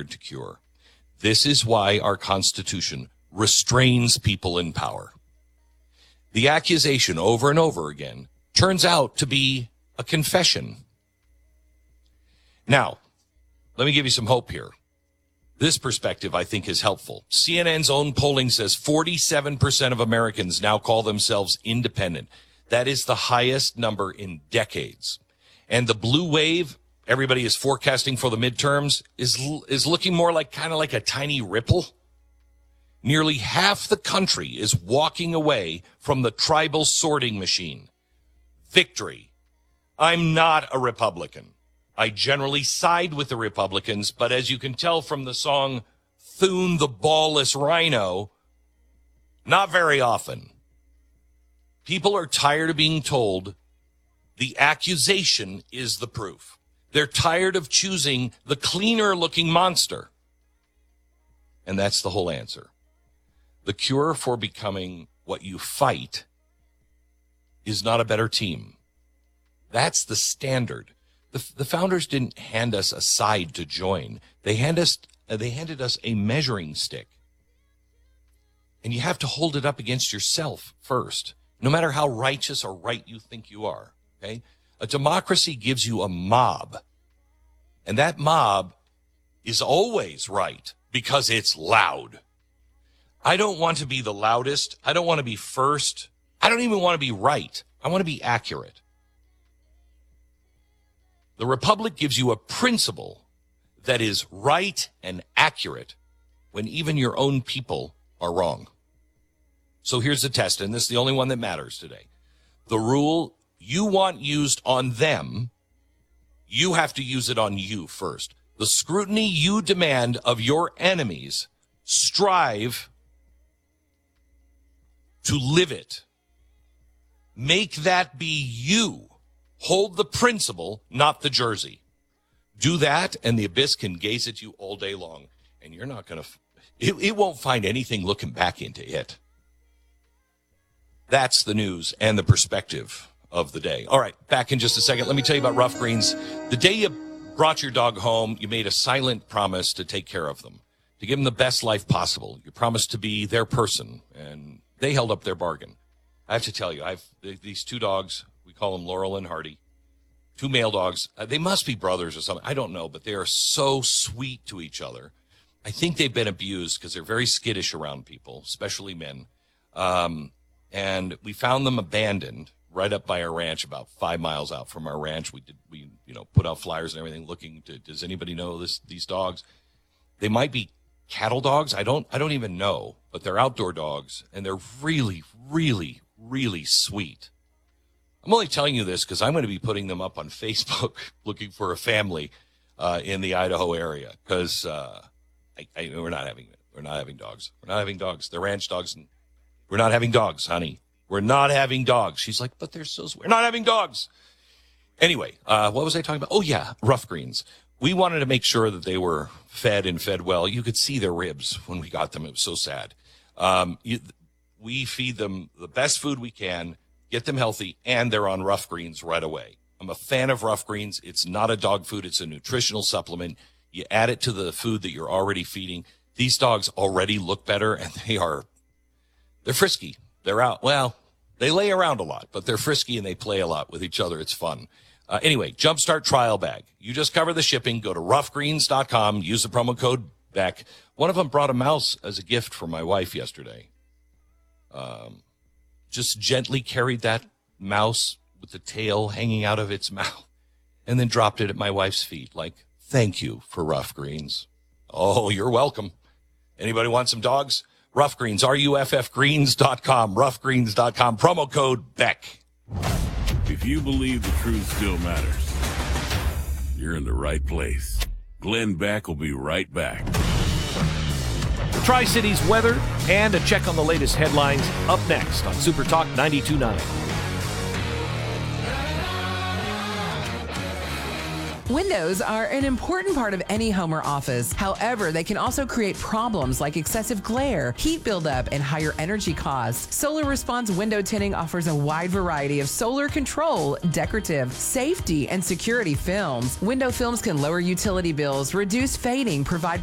engineered to cure. This is why our Constitution restrains people in power. The accusation over and over again turns out to be a confession. Now, let me give you some hope here. This perspective, I think, is helpful. CNN's own polling says 47% of Americans now call themselves independent. That is the highest number in decades. And the blue wave everybody is forecasting for the midterms is looking more like kind of like a tiny ripple. Nearly half the country is walking away from the tribal sorting machine. Victory. I'm not a Republican. I generally side with the Republicans, but as you can tell from the song Thune the Ballless Rhino, not very often. People are tired of being told the accusation is the proof. They're tired of choosing the cleaner-looking monster. And that's the whole answer. The cure for becoming what you fight is not a better team. That's the standard. The founders didn't hand us a side to join. They handed us a measuring stick. And you have to hold it up against yourself first, no matter how righteous or right you think you are. Okay? A democracy gives you a mob, and that mob is always right because it's loud. I don't want to be the loudest. I don't want to be first. I don't even want to be right. I want to be accurate. The Republic gives you a principle that is right and accurate when even your own people are wrong. So here's the test, and this is the only one that matters today. The rule you want used on them, you have to use it on you first. The scrutiny you demand of your enemies, strive to live it. Make that be you. Hold the principle, not the jersey. Do that, and the abyss can gaze at you all day long, and you're not going to, it won't find anything looking back into it. That's the news and the perspective of the day. All right, back in just a second. Let me tell you about Rough Greens. The day you brought your dog home, you made a silent promise to take care of them, to give them the best life possible. You promised to be their person, and they held up their bargain. I have to tell you, these two dogs, we call them Laurel and Hardy, two male dogs. They must be brothers or something. I don't know, but they are so sweet to each other. I think they've been abused because they're very skittish around people, especially men. And we found them abandoned right up by our ranch, about 5 miles out from our ranch. We put out flyers and everything looking to, does anybody know these dogs? They might be cattle dogs. I don't even know, but they're outdoor dogs, and they're really, really, really sweet. I'm only telling you this because I'm going to be putting them up on Facebook looking for a family in the Idaho area because we're not having dogs. We're not having dogs. They're ranch dogs, and we're not having dogs, honey. We're not having dogs. She's like, but they're so sweet. We're not having dogs. Anyway, what was I talking about? Oh, yeah, Rough Greens. We wanted to make sure that they were fed and fed well. You could see their ribs when we got them. It was so sad. We feed them the best food we can, get them healthy, and they're on Rough Greens right away. I'm a fan of Rough Greens. It's not a dog food. It's a nutritional supplement. You add it to the food that you're already feeding. These dogs already look better, and they're frisky. They're out. Well, they lay around a lot, but they're frisky and they play a lot with each other. It's fun. Anyway, Jumpstart Trial Bag. You just cover the shipping. Go to roughgreens.com. Use the promo code BECK. One of them brought a mouse as a gift for my wife yesterday. Just gently carried that mouse with the tail hanging out of its mouth and then dropped it at my wife's feet. Like, thank you for Rough Greens. Oh, you're welcome. Anybody want some dogs? Rough Greens, ruffgreens.com, roughgreens.com, promo code BECK. If you believe the truth still matters, you're in the right place. Glenn Beck will be right back. Tri-Cities weather and a check on the latest headlines up next on Super Talk 92.9. Windows are an important part of any home or office. However, they can also create problems like excessive glare, heat buildup, and higher energy costs. Solar Response Window Tinting offers a wide variety of solar control, decorative, safety, and security films. Window films can lower utility bills, reduce fading, provide